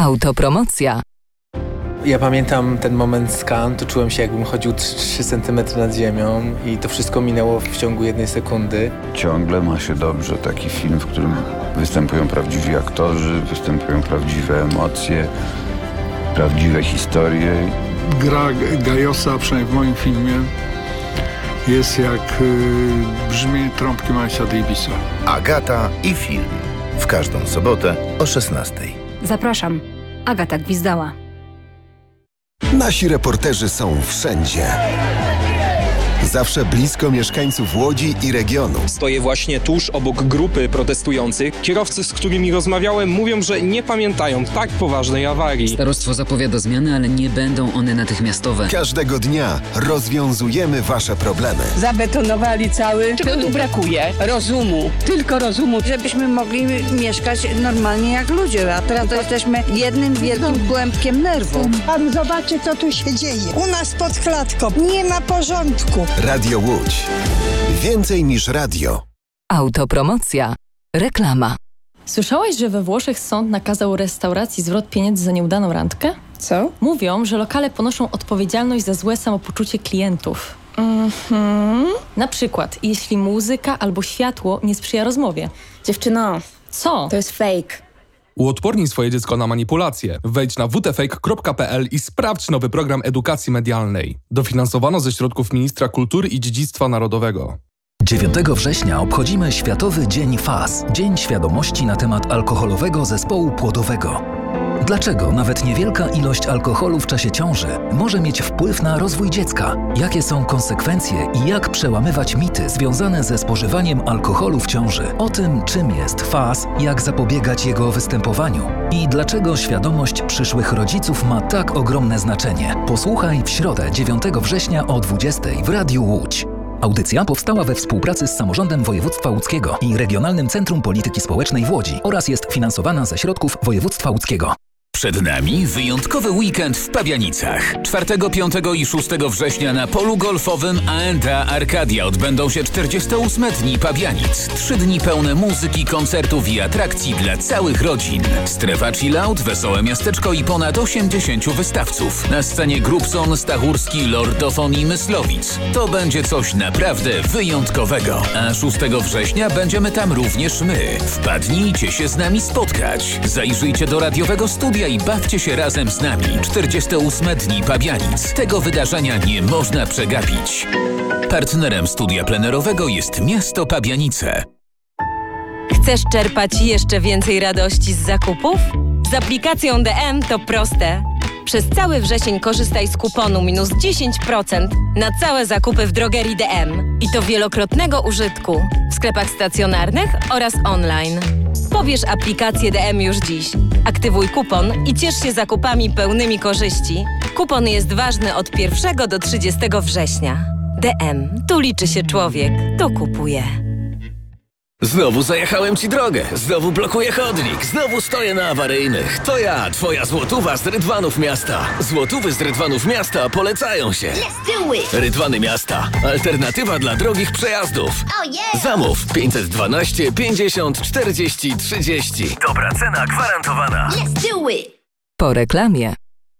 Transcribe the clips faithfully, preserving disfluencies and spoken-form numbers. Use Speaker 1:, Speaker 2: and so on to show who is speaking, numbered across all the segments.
Speaker 1: Autopromocja.
Speaker 2: Ja pamiętam ten moment z Cannes, to czułem się, jakbym chodził trzy centymetry nad ziemią i to wszystko minęło w ciągu jednej sekundy.
Speaker 3: Ciągle ma się dobrze taki film, w którym występują prawdziwi aktorzy, występują prawdziwe emocje, prawdziwe historie.
Speaker 4: Gra Gajosa, przynajmniej w moim filmie, jest jak y, brzmienie trąbki Milesa Davisa.
Speaker 5: Agata i film. W każdą sobotę o szesnastej.
Speaker 6: Zapraszam. Agata Gwizdała.
Speaker 7: Nasi reporterzy są wszędzie. Zawsze blisko mieszkańców Łodzi i regionu.
Speaker 8: Stoję właśnie tuż obok grupy protestujących. Kierowcy, z którymi rozmawiałem, mówią, że nie pamiętają tak poważnej awarii.
Speaker 9: Starostwo zapowiada zmiany, ale nie będą one natychmiastowe.
Speaker 7: Każdego dnia rozwiązujemy wasze problemy.
Speaker 10: Zabetonowali cały... Czego tu brakuje? Rozumu. Tylko rozumu.
Speaker 11: Żebyśmy mogli mieszkać normalnie jak ludzie, a teraz to jesteśmy jednym wielkim kłębkiem nerwów.
Speaker 12: Pan zobaczy, co tu się dzieje. U nas pod klatką nie ma porządku.
Speaker 7: Radio Łódź. Więcej niż radio.
Speaker 1: Autopromocja. Reklama.
Speaker 13: Słyszałaś, że we Włoszech sąd nakazał restauracji zwrot pieniędzy za nieudaną randkę?
Speaker 14: Co?
Speaker 13: Mówią, że lokale ponoszą odpowiedzialność za złe samopoczucie klientów.
Speaker 14: Mhm.
Speaker 13: Na przykład, jeśli muzyka albo światło nie sprzyja rozmowie.
Speaker 14: Dziewczyno.
Speaker 13: Co?
Speaker 14: To jest fake.
Speaker 15: Uodpornij swoje dziecko na manipulacje. Wejdź na w t fake kropka p l i sprawdź nowy program edukacji medialnej. Dofinansowano ze środków Ministra Kultury i Dziedzictwa Narodowego.
Speaker 16: dziewiątego września obchodzimy Światowy Dzień F A S, Dzień Świadomości na temat alkoholowego zespołu płodowego. Dlaczego nawet niewielka ilość alkoholu w czasie ciąży może mieć wpływ na rozwój dziecka? Jakie są konsekwencje i jak przełamywać mity związane ze spożywaniem alkoholu w ciąży? O tym, czym jest F A S, jak zapobiegać jego występowaniu i dlaczego świadomość przyszłych rodziców ma tak ogromne znaczenie. Posłuchaj w środę dziewiątego września o dwudziestej w Radiu Łódź. Audycja powstała we współpracy z Samorządem Województwa Łódzkiego i Regionalnym Centrum Polityki Społecznej w Łodzi oraz jest finansowana ze środków województwa łódzkiego.
Speaker 17: Przed nami wyjątkowy weekend w Pabianicach. czwartego, piątego i szóstego września na polu golfowym A and A Arcadia odbędą się czterdzieste ósme Dni Pabianic. Trzy dni pełne muzyki, koncertów i atrakcji dla całych rodzin. Strefa chillout, wesołe miasteczko i ponad osiemdziesięciu wystawców. Na scenie Grubson, Stachurski, Lordofon i Myslowic. To będzie coś naprawdę wyjątkowego. A szóstego września będziemy tam również my. Wpadnijcie się z nami spotkać. Zajrzyjcie do radiowego studia i bawcie się razem z nami. czterdzieste ósme Dni Pabianic. Tego wydarzenia nie można przegapić. Partnerem studia plenerowego jest miasto Pabianice.
Speaker 18: Chcesz czerpać jeszcze więcej radości z zakupów? Z aplikacją D M to proste. Przez cały wrzesień korzystaj z kuponu minus dziesięć procent na całe zakupy w drogerii D M. I to wielokrotnego użytku w sklepach stacjonarnych oraz online. Pobierz aplikację D M już dziś. Aktywuj kupon i ciesz się zakupami pełnymi korzyści. Kupon jest ważny od pierwszego do trzydziestego września. D M. Tu liczy się człowiek. Tu kupuje.
Speaker 19: Znowu zajechałem ci drogę, znowu blokuję chodnik, znowu stoję na awaryjnych. To ja, twoja złotówa z Rydwanów Miasta. Złotówy z Rydwanów Miasta polecają się. Rydwany Miasta. Alternatywa dla drogich przejazdów.
Speaker 20: Oh yeah.
Speaker 19: Zamów pięćset dwanaście pięćdziesiąt czterdzieści trzydzieści. Dobra cena gwarantowana.
Speaker 20: Let's do it.
Speaker 1: Po reklamie.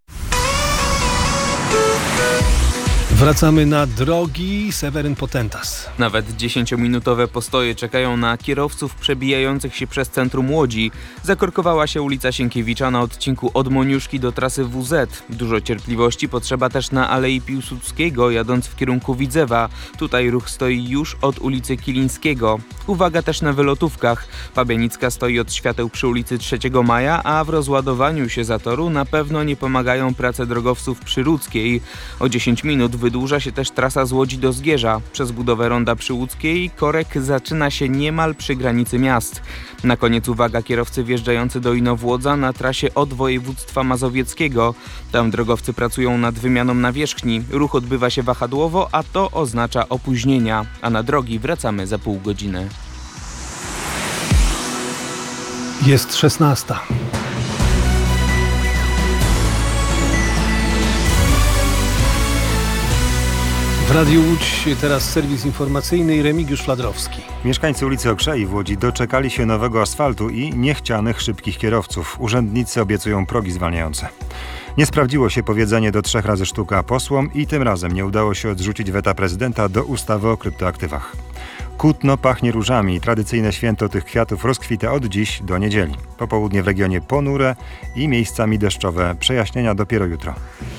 Speaker 21: Wracamy na drogi. Seweryn Potentas.
Speaker 22: Nawet dziesięciominutowe postoje czekają na kierowców przebijających się przez centrum Łodzi. Zakorkowała się ulica Sienkiewicza na odcinku od Moniuszki do trasy W Z. Dużo cierpliwości potrzeba też na Alei Piłsudskiego, jadąc w kierunku Widzewa. Tutaj ruch stoi już od ulicy Kilińskiego. Uwaga też na wylotówkach. Pabianicka stoi od świateł przy ulicy trzeciego Maja, a w rozładowaniu się zatoru na pewno nie pomagają prace drogowców przy Łódzkiej. O dziesięć minut wydłuża się też trasa z Łodzi do Zgierza. Przez budowę ronda przy Łódzkiej korek zaczyna się niemal przy granicy miast. Na koniec uwaga kierowcy wjeżdżający do Inowłodza na trasie od województwa mazowieckiego. Tam drogowcy pracują nad wymianą nawierzchni. Ruch odbywa się wahadłowo, a to oznacza opóźnienia. A na drogi wracamy za pół godziny.
Speaker 21: Jest szesnasta. W W Radiu Łódź teraz serwis informacyjny i Remigiusz Fladrowski.
Speaker 2: Mieszkańcy ulicy Okrzei w Łodzi doczekali się nowego asfaltu i niechcianych szybkich kierowców. Urzędnicy obiecują progi zwalniające. Nie sprawdziło się powiedzenie do trzech razy sztuka posłom i tym razem nie udało się odrzucić weta prezydenta do ustawy o kryptoaktywach. Kutno pachnie różami. Tradycyjne święto tych kwiatów rozkwita od dziś do niedzieli. Popołudnie w regionie ponure i miejscami deszczowe. Przejaśnienia dopiero jutro.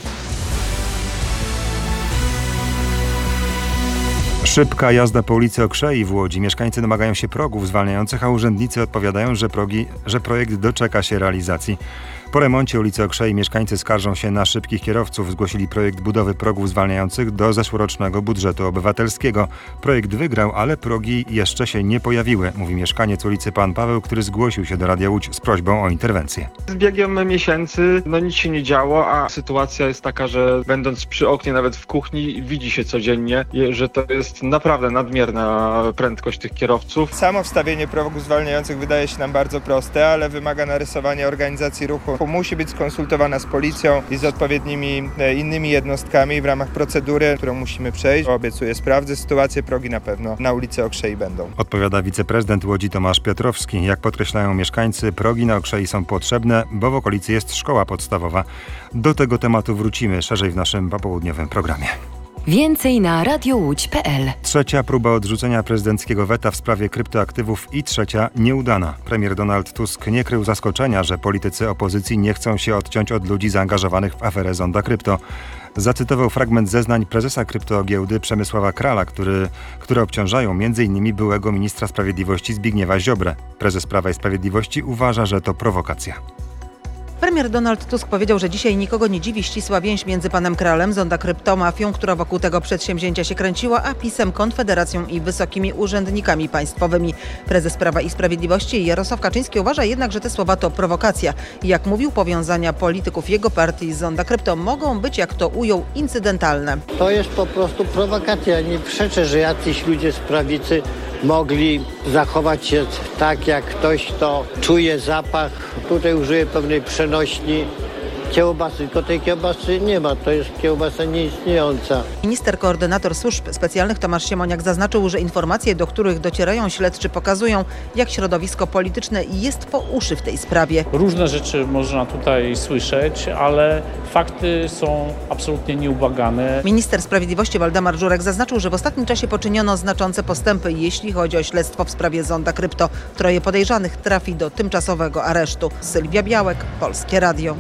Speaker 2: Szybka jazda po ulicy Okrzei w Łodzi. Mieszkańcy domagają się progów zwalniających, a urzędnicy odpowiadają, że, progi, że projekt doczeka się realizacji. Po remoncie ulicy Okrzei mieszkańcy skarżą się na szybkich kierowców. Zgłosili projekt budowy progów zwalniających do zeszłorocznego budżetu obywatelskiego. Projekt wygrał, ale progi jeszcze się nie pojawiły, mówi mieszkaniec ulicy Pan Paweł, który zgłosił się do Radia Łódź z prośbą o interwencję.
Speaker 20: Z biegiem miesięcy no nic się nie działo, a sytuacja jest taka, że będąc przy oknie, nawet w kuchni, widzi się codziennie, że to jest naprawdę nadmierna prędkość tych kierowców.
Speaker 23: Samo wstawienie progów zwalniających wydaje się nam bardzo proste, ale wymaga narysowania organizacji ruchu. Musi być skonsultowana z policją i z odpowiednimi innymi jednostkami w ramach procedury, którą musimy przejść. Obiecuję, sprawdzę sytuację, progi na pewno na ulicy Okrzei będą.
Speaker 2: Odpowiada wiceprezydent Łodzi Tomasz Piotrowski. Jak podkreślają mieszkańcy, progi na Okrzei są potrzebne, bo w okolicy jest szkoła podstawowa. Do tego tematu wrócimy szerzej w naszym popołudniowym programie.
Speaker 1: Więcej na radiowódź kropka pe el.
Speaker 2: Trzecia próba odrzucenia prezydenckiego weta w sprawie kryptoaktywów i trzecia nieudana. Premier Donald Tusk nie krył zaskoczenia, że politycy opozycji nie chcą się odciąć od ludzi zaangażowanych w aferę Zonda Krypto. Zacytował fragment zeznań prezesa kryptogiełdy Przemysława Krala, który, które obciążają m.in. byłego ministra sprawiedliwości Zbigniewa Ziobrę. Prezes Prawa i Sprawiedliwości uważa, że to prowokacja.
Speaker 24: Premier Donald Tusk powiedział, że dzisiaj nikogo nie dziwi ścisła więź między panem Kralem, Zonda Krypto, mafią, która wokół tego przedsięwzięcia się kręciła, a PiS-em, Konfederacją i wysokimi urzędnikami państwowymi. Prezes Prawa i Sprawiedliwości Jarosław Kaczyński uważa jednak, że te słowa to prowokacja. I jak mówił, powiązania polityków jego partii z Zonda Krypto mogą być, jak to ujął, incydentalne.
Speaker 25: To jest po prostu prowokacja. Nie przeczę, że jacyś ludzie z prawicy mogli zachować się tak, jak ktoś, kto czuje zapach. Tutaj użyję pewnej przenośni kiełbasy, tylko tej kiełbasy nie ma, to jest kiełbasa nieistniejąca.
Speaker 24: Minister koordynator służb specjalnych Tomasz Siemoniak zaznaczył, że informacje, do których docierają śledczy, pokazują, jak środowisko polityczne jest po uszy w tej sprawie.
Speaker 26: Różne rzeczy można tutaj słyszeć, ale fakty są absolutnie nieubłagane.
Speaker 24: Minister Sprawiedliwości Waldemar Żurek zaznaczył, że w ostatnim czasie poczyniono znaczące postępy, jeśli chodzi o śledztwo w sprawie Zonda Krypto. Troje podejrzanych trafi do tymczasowego aresztu. Sylwia Białek, Polskie Radio.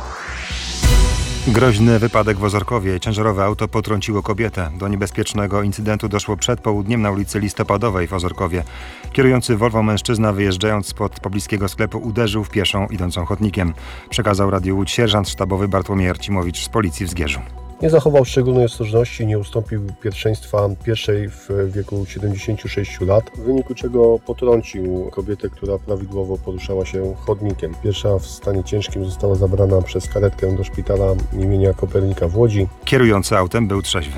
Speaker 2: Groźny wypadek w Ozorkowie. Ciężarowe auto potrąciło kobietę. Do niebezpiecznego incydentu doszło przed południem na ulicy Listopadowej w Ozorkowie. Kierujący Volvo mężczyzna, wyjeżdżając spod pobliskiego sklepu, uderzył w pieszą idącą chodnikiem. Przekazał Radiu Łódź sierżant sztabowy Bartłomiej Arcimowicz z policji w Zgierzu.
Speaker 27: Nie zachował szczególnej ostrożności, nie ustąpił pierwszeństwa pieszej w wieku siedemdziesięciu sześciu lat, w wyniku czego potrącił kobietę, która prawidłowo poruszała się chodnikiem. Pierwsza w stanie ciężkim została zabrana przez karetkę do szpitala imienia Kopernika w Łodzi.
Speaker 2: Kierujący autem był trzeźwy.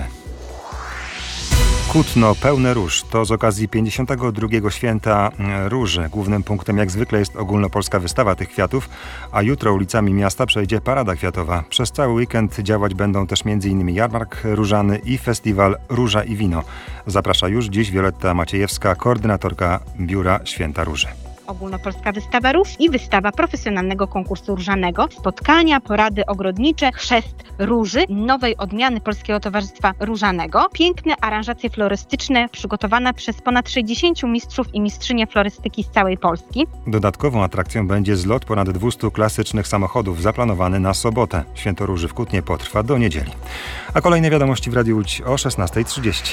Speaker 2: Kutno pełne róż. To z okazji pięćdziesiątego drugiego święta róży. Głównym punktem jak zwykle jest ogólnopolska wystawa tych kwiatów, a jutro ulicami miasta przejdzie parada kwiatowa. Przez cały weekend działać będą też m.in. jarmark różany i festiwal Róża i Wino. Zaprasza już dziś Wioletta Maciejewska, koordynatorka Biura Święta Róży.
Speaker 28: Ogólnopolska wystawa róż i wystawa profesjonalnego konkursu różanego, spotkania, porady ogrodnicze, chrzest róży, nowej odmiany Polskiego Towarzystwa Różanego, piękne aranżacje florystyczne przygotowane przez ponad sześćdziesięciu mistrzów i mistrzynie florystyki z całej Polski.
Speaker 2: Dodatkową atrakcją będzie zlot ponad dwustu klasycznych samochodów zaplanowany na sobotę. Święto Róży w Kutnie potrwa do niedzieli. A kolejne wiadomości w Radiu Łódź o szesnastej trzydzieści.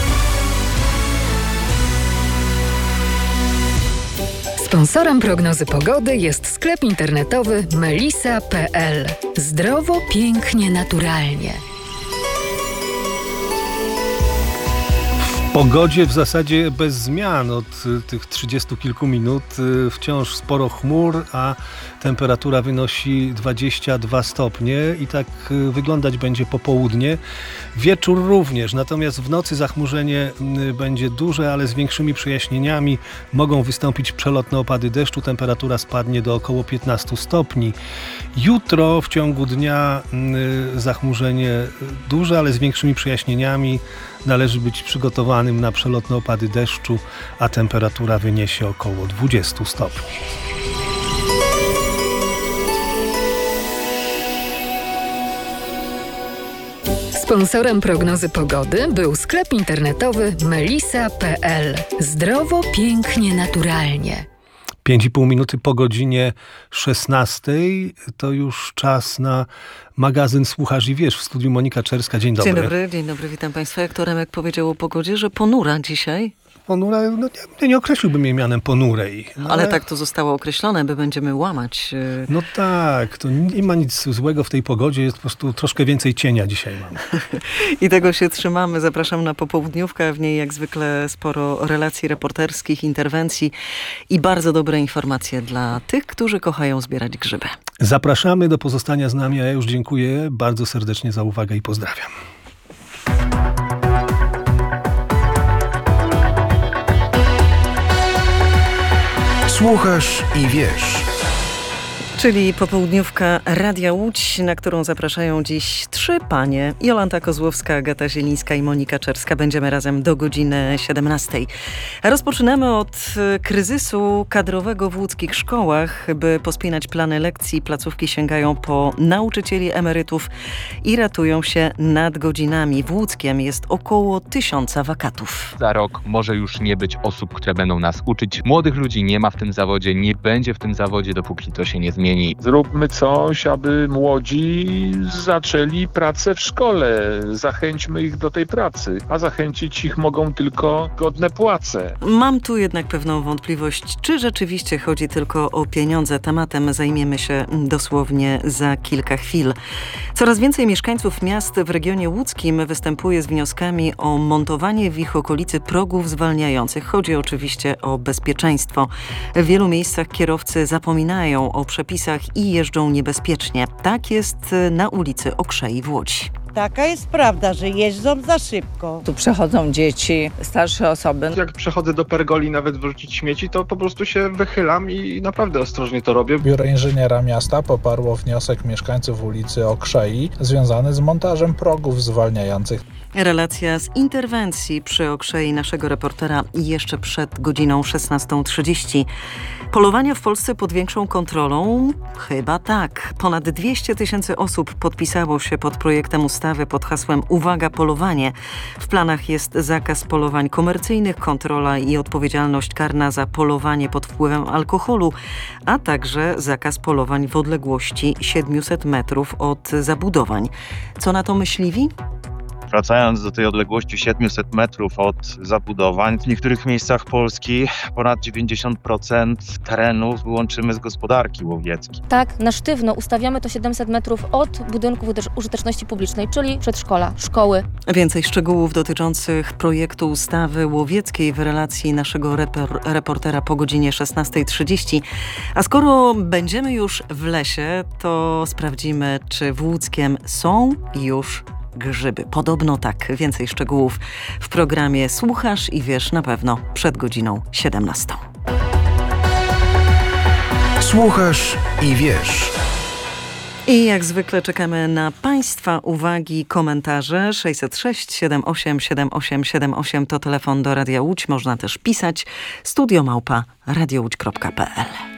Speaker 1: Sponsorem prognozy pogody jest sklep internetowy melisa kropka pe el. Zdrowo, pięknie, naturalnie.
Speaker 21: pogodzie w zasadzie bez zmian od tych trzydziestu kilku minut. Wciąż sporo chmur, a temperatura wynosi dwadzieścia dwa stopnie i tak wyglądać będzie popołudnie. Wieczór również, natomiast w nocy zachmurzenie będzie duże, ale z większymi przejaśnieniami. Mogą wystąpić przelotne opady deszczu. Temperatura spadnie do około piętnastu stopni. Jutro w ciągu dnia zachmurzenie duże, ale z większymi przejaśnieniami. Należy być przygotowanym na przelotne opady deszczu, a temperatura wyniesie około dwudziestu stopni.
Speaker 1: Sponsorem prognozy pogody był sklep internetowy melisa kropka pe el. Zdrowo, pięknie, naturalnie.
Speaker 21: Pięć i pół minuty po godzinie szesnastej. To już czas na magazyn Słuchasz i Wiesz. W studiu Monika Czerska. Dzień dobry.
Speaker 3: Dzień dobry, dzień dobry, witam Państwa. Jak to Remek powiedział o pogodzie, że ponura dzisiaj?
Speaker 21: Ponura, no nie, nie określiłbym jej mianem ponurej.
Speaker 3: Ale... ale tak to zostało określone, by będziemy łamać.
Speaker 21: No tak, to nie ma nic złego w tej pogodzie, jest po prostu troszkę więcej cienia dzisiaj mam.
Speaker 3: I tego się trzymamy. Zapraszam na popołudniówkę, w niej jak zwykle sporo relacji reporterskich, interwencji i bardzo dobre informacje dla tych, którzy kochają zbierać grzyby.
Speaker 21: Zapraszamy do pozostania z nami, a ja już dziękuję bardzo serdecznie za uwagę i pozdrawiam.
Speaker 7: Słuchasz i wiesz.
Speaker 3: Czyli popołudniówka Radia Łódź, na którą zapraszają dziś trzy panie. Jolanta Kozłowska, Agata Zielińska i Monika Czerska. Będziemy razem do godziny siedemnastej. Rozpoczynamy od kryzysu kadrowego w łódzkich szkołach. By pospinać plany lekcji, placówki sięgają po nauczycieli emerytów i ratują się nadgodzinami. W Łódzkiem jest około tysiąca wakatów.
Speaker 4: Za rok może już nie być osób, które będą nas uczyć. Młodych ludzi nie ma w tym zawodzie, nie będzie w tym zawodzie, dopóki to się nie zmieni.
Speaker 5: Zróbmy coś, aby młodzi zaczęli pracę w szkole. Zachęćmy ich do tej pracy, a zachęcić ich mogą tylko godne płace.
Speaker 3: Mam tu jednak pewną wątpliwość, czy rzeczywiście chodzi tylko o pieniądze. Tematem zajmiemy się dosłownie za kilka chwil. Coraz więcej mieszkańców miast w regionie łódzkim występuje z wnioskami o montowanie w ich okolicy progów zwalniających. Chodzi oczywiście o bezpieczeństwo. W wielu miejscach kierowcy zapominają o przepisach i jeżdżą niebezpiecznie. Tak jest na ulicy Okrzei w Łodzi.
Speaker 6: Taka jest prawda, że jeżdżą za szybko.
Speaker 8: Tu przechodzą dzieci, starsze osoby.
Speaker 20: Jak przechodzę do pergoli nawet wyrzucić śmieci, to po prostu się wychylam i naprawdę ostrożnie to robię.
Speaker 9: Biuro Inżyniera Miasta poparło wniosek mieszkańców ulicy Okrzei związany z montażem progów zwalniających.
Speaker 3: Relacja z interwencji przy Okrzei naszego reportera jeszcze przed godziną szesnastą trzydzieści. Polowania w Polsce pod większą kontrolą? Chyba tak. Ponad dwieście tysięcy osób podpisało się pod projektem ustawy pod hasłem Uwaga, polowanie. W planach jest zakaz polowań komercyjnych, kontrola i odpowiedzialność karna za polowanie pod wpływem alkoholu, a także zakaz polowań w odległości siedmiuset metrów od zabudowań. Co na to myśliwi?
Speaker 10: Wracając do tej odległości siedmiuset metrów od zabudowań, w niektórych miejscach Polski ponad dziewięćdziesiąt procent terenów wyłączymy z gospodarki łowieckiej.
Speaker 11: Tak, na sztywno ustawiamy to siedemset metrów od budynków użyteczności publicznej, czyli przedszkola, szkoły.
Speaker 3: Więcej szczegółów dotyczących projektu ustawy łowieckiej w relacji naszego reper- reportera po godzinie szesnastej trzydzieści. A skoro będziemy już w lesie, to sprawdzimy, czy w Łódzkiem są już grzyby. Podobno tak. Więcej szczegółów w programie Słuchasz i Wiesz na pewno przed godziną siedemnastą.
Speaker 7: Słuchasz i Wiesz.
Speaker 3: I jak zwykle czekamy na Państwa uwagi, komentarze. sześćset sześć siedem osiem siedem osiem siedem osiem to telefon do Radia Łódź. Można też pisać studio małpa radiołódź kropka pe el.